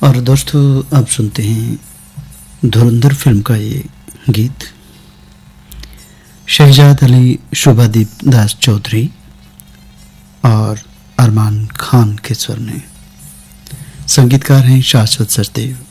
और दोस्तों आप सुनते हैं धुरंधर फिल्म का ये गीत। शहजाद अली, शुभादीप दास चौधरी और अरमान खान के स्वर में। संगीतकार हैं शाश्वत सरदेव।